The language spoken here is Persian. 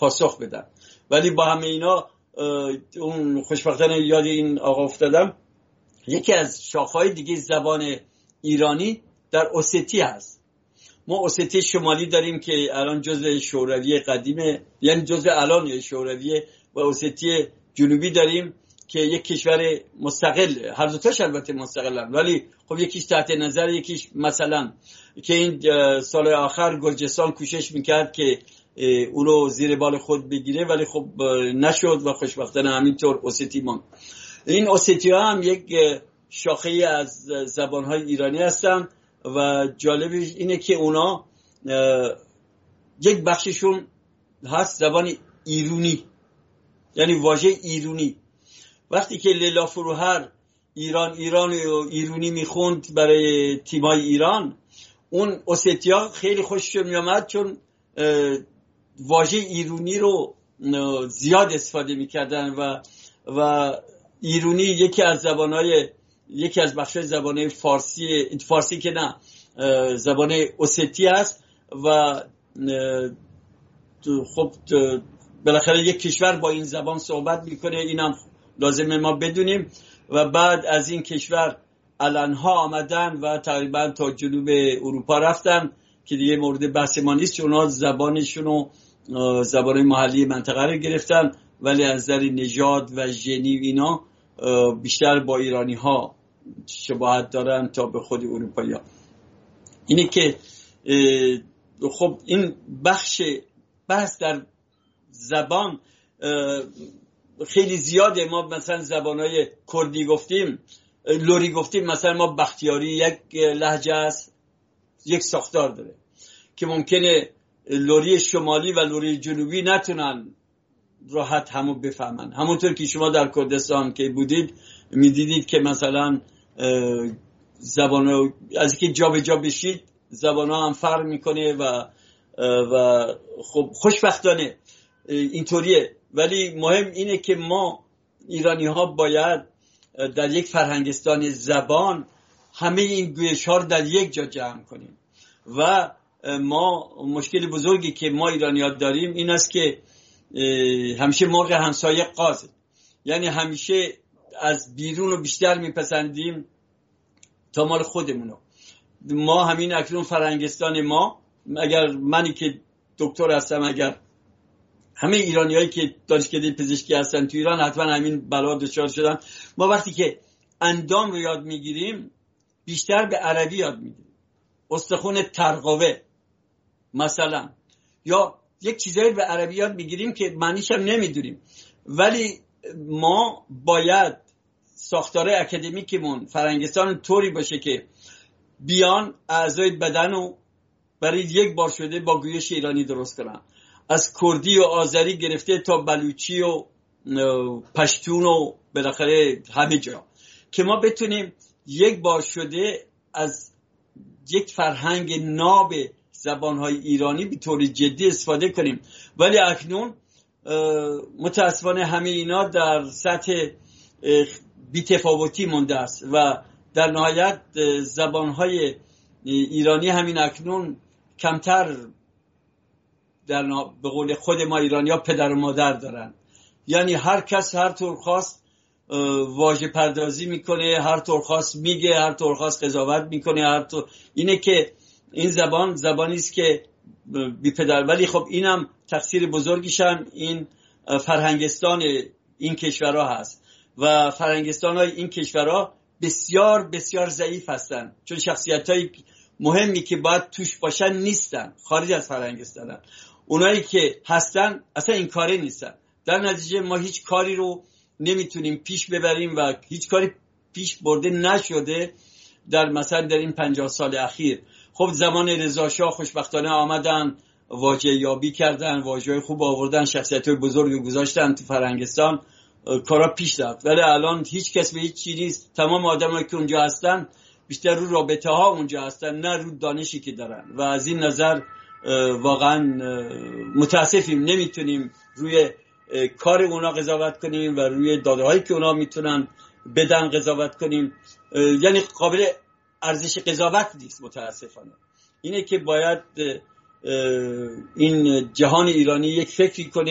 پاسخ بدن. ولی با همه اینا اون خوشبختانه یاد این آقا افتادم، یکی از شاخه‌های دیگه زبان ایرانی در اوستی هست. ما اوستی شمالی داریم که الان جزء شوروی قدیمه، یعنی جزء الان شوروی، و اوستی جنوبی داریم که یک کشور مستقل، هر دو تاش البته مستقلن، ولی خب یکیش تحت نظر، یکیش مثلا که این سال آخر گرجستان کوشش میکرد که اونو زیر بال خود بگیره، ولی خب نشد و خوشبختانه همینطور اوستی ماند. این اوستی ها هم یک شاخه از زبانهای ایرانی هستن و جالبش اینه که اونا یک بخششون هست زبان ایرونی، یعنی واژه ایرونی. وقتی که لیلا فروهر ایران و ایرونی میخوند برای تیمای ایران، اون اوستیا خیلی خوششون میامد، چون واژه ایرونی رو زیاد استفاده میکردن و ایرونی یکی از بخشای زبانهای فارسی که نه، زبان اوستی است و خب بالاخره یک کشور با این زبان صحبت میکنه، اینم لازمه ما بدونیم. و بعد از این کشور الانها آمدن و تقریبا تا جنوب اروپا رفتن که دیگه مورد بحث ما نیست، چون اونا زبانشون و زبان محلی منطقه رو گرفتن، ولی از نظر نژاد و ژنی اینا بیشتر با ایرانی ها شباهت دارن تا به خود اروپایی ها. اینه که خب این بحث در زبان خیلی زیاده. ما مثلا زبانهای کردی گفتیم، لری گفتیم، مثلا ما بختیاری یک لهجه است، یک ساختار داره که ممکنه لری شمالی و لری جنوبی نتونن راحت همو بفهمن. همونطور که شما در کردستان که بودید میدیدید که مثلا زبان از اینکه جا به جا بشید زبان ها هم فرق میکنه و خب خوشبختانه اینطوریه. ولی مهم اینه که ما ایرانی ها باید در یک فرهنگستان زبان همه این گویش ها رو در یک جا جمع کنیم. و ما مشکل بزرگی که ما ایرانی ها داریم این است که همیشه مرغ همسایه قاز، یعنی همیشه از بیرون رو بیشتر میپسندیم تا مال خودمونو. ما همین اکنون فرهنگستان ما، اگر منی که دکتر هستم، اگر همه ایرانیایی که دانشکده پزشکی هستن تو ایران حتما همین بلا دچار شدن، ما وقتی که اندام رو یاد میگیریم بیشتر به عربی یاد میگیریم، استخوان ترقوه مثلا، یا یک چیزایی به عربی یاد میگیریم که معنیش هم نمیدونیم. ولی ما باید ساختار اکادمیکمون فرهنگستان طوری باشه که بیان اعضای بدن رو برای یک بار شده با گویش ایرانی درست کنن، از کردی و آذری گرفته تا بلوچی و پشتون و بالاخره همه جا، که ما بتونیم یک بار شده از یک فرهنگ ناب زبانهای ایرانی به طور جدی استفاده کنیم. ولی اکنون متاسفانه همه اینا در سطح بی‌تفاوتی مونده است و در نهایت زبانهای ایرانی همین اکنون کمتر به قول خود ما ایرانی‌ها پدر و مادر دارن. یعنی هر کس هر طور خواست واژه پردازی میکنه، هر طور خواست میگه، هر طور خواست قضاوت میکنه، اینه که این زبانی است که بی پدر. ولی خب اینم تقصیر بزرگیش هم این فرهنگستان این کشورها هست و فرهنگستان‌های این کشورها بسیار بسیار ضعیف هستن، چون شخصیت‌های مهمی که باید توش باشن نیستن، خارج از فرهنگستانن. اونایی که هستن اصلا این کاری نیستن. در نتیجه ما هیچ کاری رو نمیتونیم پیش ببریم و هیچ کاری پیش برده نشده مثلا در این 50 سال اخیر. خب زمان رضا شاه خوشبختانه آمدن، واژه یابی کردن، واژه‌های خوب آوردن، شخصیت‌های بزرگ گذاشتن تو فرهنگستان، کارا پیش رفت. ولی الان هیچ کس به هیچ چیزی نیست. تمام آدمایی که اونجا هستن بیشتر رو رابطه ها اونجا هستن، نه رو دانشی که دارن. و از این نظر واقعا متاسفیم، نمیتونیم روی کار اونا قضاوت کنیم و روی داده هایی که اونا میتونن بدن قضاوت کنیم. یعنی قابل ارزش قضاوت نیست متاسفانه. اینه که باید این جهان ایرانی یک فکری کنه